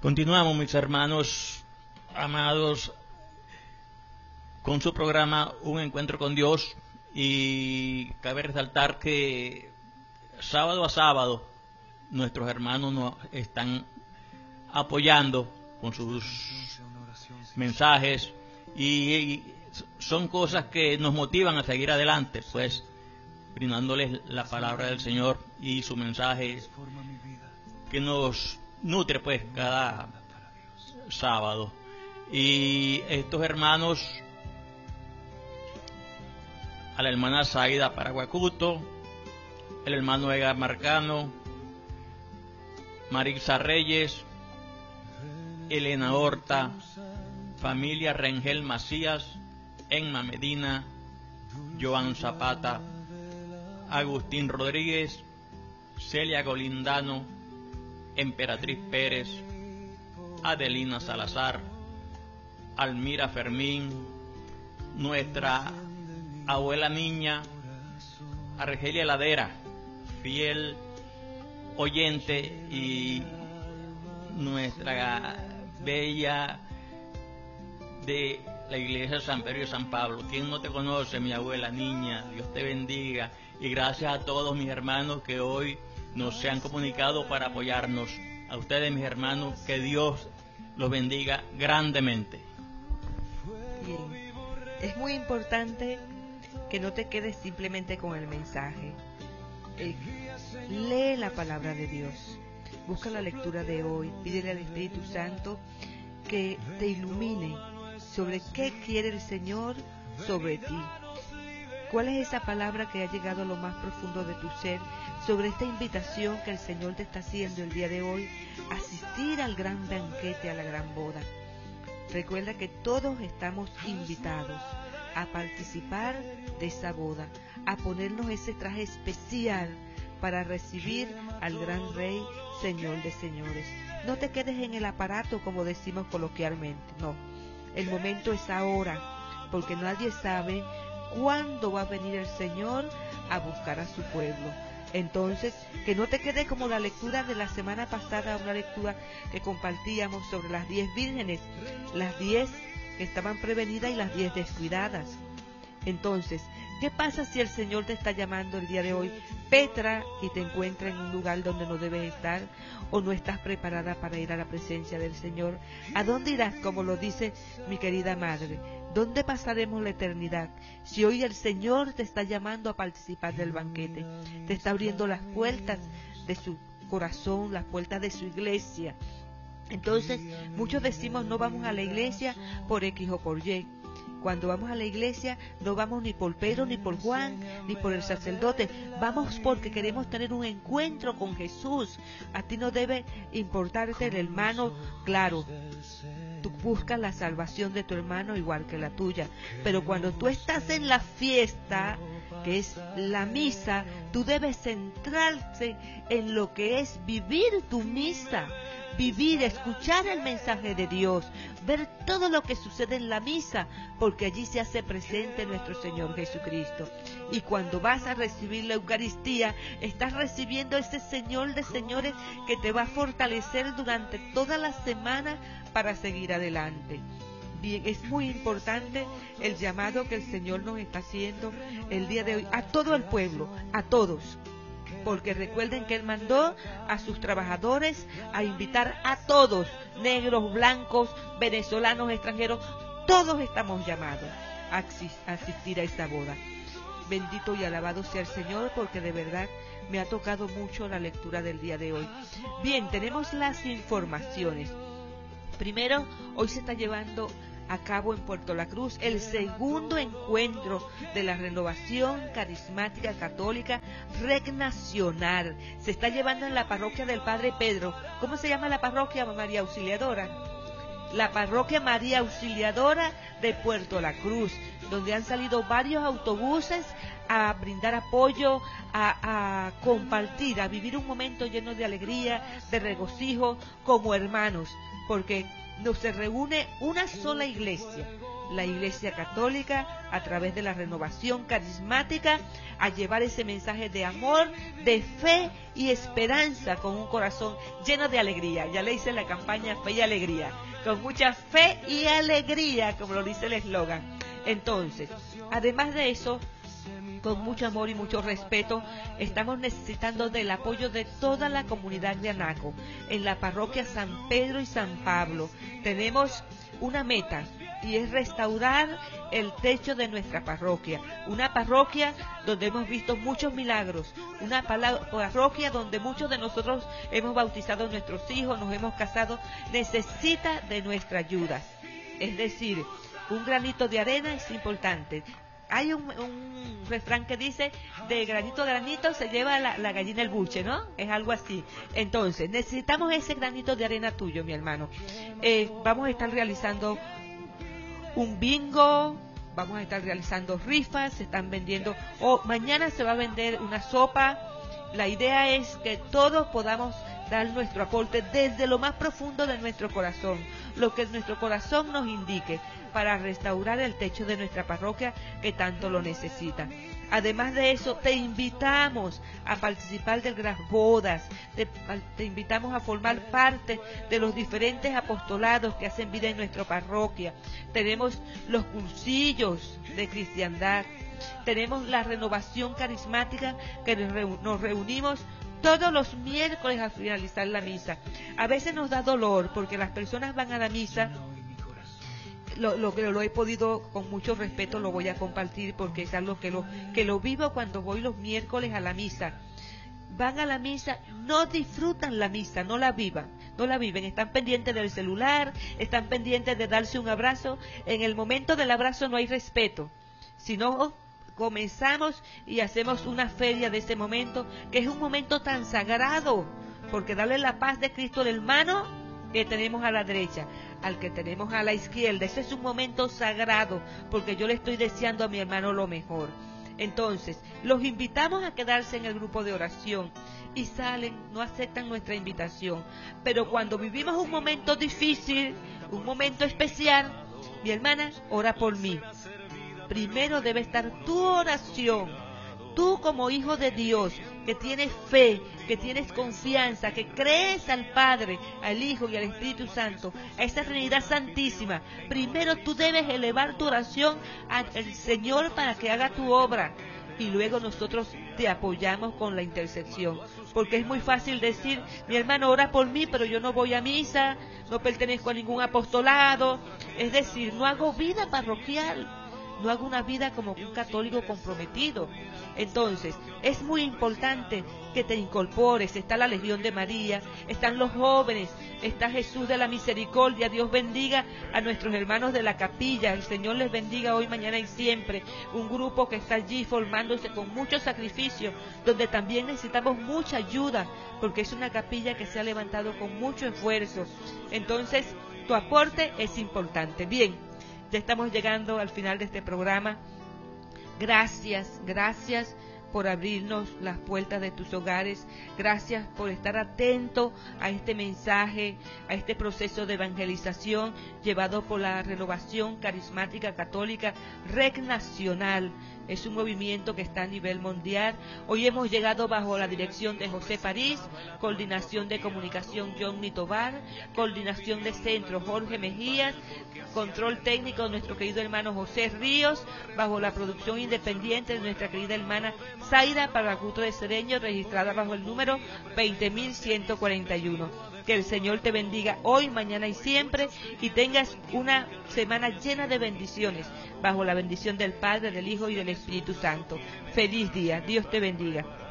Continuamos, mis hermanos amados, con su programa Un Encuentro con Dios, y cabe resaltar que sábado a sábado nuestros hermanos nos están apoyando con sus mensajes y son cosas que nos motivan a seguir adelante, pues brindándoles la palabra del Señor y su mensaje que nos nutre pues cada sábado. Y estos hermanos, a la hermana Zaida Paraguacuto, el hermano Edgar Marcano, Marisa Reyes, Elena Horta, familia Rengel Macías, Emma Medina, Joan Zapata, Agustín Rodríguez, Celia Golindano, Emperatriz Pérez, Adelina Salazar, Almira Fermín, nuestra abuela niña Argelia Ladera, fiel oyente, y nuestra bella de la iglesia de San Pedro y San Pablo. ¿Quién no te conoce, mi abuela niña? Dios te bendiga, y gracias a todos mis hermanos que hoy nos se han comunicado para apoyarnos. A ustedes, mis hermanos, que Dios los bendiga grandemente. Bien. Es muy importante que no te quedes simplemente con el mensaje. Lee la palabra de Dios, busca la lectura de hoy, pídele al Espíritu Santo que te ilumine sobre qué quiere el Señor sobre ti. ¿Cuál es esa palabra que ha llegado a lo más profundo de tu ser sobre esta invitación que el Señor te está haciendo el día de hoy, asistir al gran banquete, a la gran boda? Recuerda que todos estamos invitados a participar de esa boda, a ponernos ese traje especial para recibir al gran Rey, Señor de señores. No te quedes en el aparato, como decimos coloquialmente, no. El momento es ahora, porque nadie sabe cuándo va a venir el Señor a buscar a su pueblo. Entonces, que no te quede como la lectura de la semana pasada, una lectura que compartíamos sobre las 10 vírgenes, las 10 que estaban prevenidas y las 10 descuidadas. Entonces, ¿qué pasa si el Señor te está llamando el día de hoy, Petra, y te encuentra en un lugar donde no debes estar, o no estás preparada para ir a la presencia del Señor? ¿A dónde irás, como lo dice mi querida madre? ¿Dónde pasaremos la eternidad? Si hoy el Señor te está llamando a participar del banquete, te está abriendo las puertas de su corazón, las puertas de su iglesia. Entonces, muchos decimos no vamos a la iglesia por X o por Y. Cuando vamos a la iglesia no vamos ni por Pedro, ni por Juan, ni por el sacerdote. Vamos porque queremos tener un encuentro con Jesús. A ti no debe importarte el hermano, claro. Tú buscas la salvación de tu hermano igual que la tuya. Pero cuando tú estás en la fiesta, que es la misa, tú debes centrarse en lo que es vivir tu misa. Vivir, escuchar el mensaje de Dios, ver todo lo que sucede en la misa, porque allí se hace presente nuestro Señor Jesucristo. Y cuando vas a recibir la Eucaristía, estás recibiendo ese Señor de señores que te va a fortalecer durante toda la semana para seguir adelante. Bien, es muy importante el llamado que el Señor nos está haciendo el día de hoy, a todo el pueblo, a todos. Porque recuerden que Él mandó a sus trabajadores a invitar a todos, negros, blancos, venezolanos, extranjeros, todos estamos llamados a asistir a esta boda. Bendito y alabado sea el Señor, porque de verdad me ha tocado mucho la lectura del día de hoy. Bien, tenemos las informaciones. Primero, hoy se está llevando a cabo en Puerto La Cruz el segundo encuentro de la Renovación Carismática Católica Red Nacional. Se está llevando en la parroquia del Padre Pedro. ¿Cómo se llama la parroquia, María Auxiliadora? La parroquia María Auxiliadora de Puerto La Cruz, donde han salido varios autobuses a brindar apoyo, a compartir, a vivir un momento lleno de alegría, de regocijo como hermanos, porque no se reúne una sola iglesia, la Iglesia Católica, a través de la renovación carismática, a llevar ese mensaje de amor, de fe y esperanza, con un corazón lleno de alegría. Ya le hice la campaña Fe y Alegría, con mucha fe y alegría, como lo dice el eslogan. Entonces, además de eso, con mucho amor y mucho respeto, estamos necesitando del apoyo de toda la comunidad de Anaco. En la parroquia San Pedro y San Pablo tenemos una meta, y es restaurar el techo de nuestra parroquia. Una parroquia donde hemos visto muchos milagros, una parroquia donde muchos de nosotros hemos bautizado a nuestros hijos, nos hemos casado, necesita de nuestra ayuda. Es decir, un granito de arena es importante. Hay un refrán que dice, de granito a granito se lleva la gallina el buche, ¿no? Es algo así. Entonces, necesitamos ese granito de arena tuyo, mi hermano. Vamos a estar realizando un bingo, vamos a estar realizando rifas, se están vendiendo, mañana se va a vender una sopa. La idea es que todos podamos dar nuestro aporte desde lo más profundo de nuestro corazón, lo que nuestro corazón nos indique, para restaurar el techo de nuestra parroquia que tanto lo necesita. Además de eso, te invitamos a participar de las bodas, te invitamos a formar parte de los diferentes apostolados que hacen vida en nuestra parroquia. Tenemos los cursillos de cristiandad, tenemos la renovación carismática, que nos reunimos todos los miércoles a finalizar la misa. A veces nos da dolor porque las personas van a la misa. Lo he podido, con mucho respeto, lo voy a compartir porque es algo que lo vivo cuando voy los miércoles a la misa. Van a la misa, no disfrutan la misa, no la viven, están pendientes del celular, están pendientes de darse un abrazo. En el momento del abrazo no hay respeto, sino comenzamos y hacemos una feria de ese momento, que es un momento tan sagrado, porque darle la paz de Cristo al hermano que tenemos a la derecha, al que tenemos a la izquierda, ese es un momento sagrado, porque yo le estoy deseando a mi hermano lo mejor. Entonces, los invitamos a quedarse en el grupo de oración, y salen, no aceptan nuestra invitación, pero cuando vivimos un momento difícil, un momento especial, mi hermana, ora por mí. Primero debe estar tu oración. Tú, como hijo de Dios, que tienes fe, que tienes confianza, que crees al Padre, al Hijo y al Espíritu Santo, a esa Trinidad Santísima, primero tú debes elevar tu oración al Señor para que haga tu obra, y luego nosotros te apoyamos con la intercesión, porque es muy fácil decir, mi hermano ora por mí, pero yo no voy a misa, no pertenezco a ningún apostolado, es decir, no hago vida parroquial, no hago una vida como un católico comprometido. Entonces, es muy importante que te incorpores. Está la Legión de María, están los jóvenes, está Jesús de la Misericordia. Dios bendiga a nuestros hermanos de la capilla, el Señor les bendiga hoy, mañana y siempre. Un grupo que está allí formándose con mucho sacrificio, donde también necesitamos mucha ayuda, porque es una capilla que se ha levantado con mucho esfuerzo. Entonces, tu aporte es importante. Bien, ya estamos llegando al final de este programa. Gracias por abrirnos las puertas de tus hogares. Gracias por estar atento a este mensaje, a este proceso de evangelización llevado por la Renovación Carismática Católica Red Nacional. Es un movimiento que está a nivel mundial. Hoy hemos llegado bajo la dirección de José París, coordinación de comunicación Johnny Tobar, coordinación de centro Jorge Mejías, control técnico de nuestro querido hermano José Ríos, bajo la producción independiente de nuestra querida hermana Zaida Paraguto de Cedeño, registrada bajo el número 20.141. Que el Señor te bendiga hoy, mañana y siempre, y tengas una semana llena de bendiciones, bajo la bendición del Padre, del Hijo y del Espíritu Santo. Feliz día, Dios te bendiga.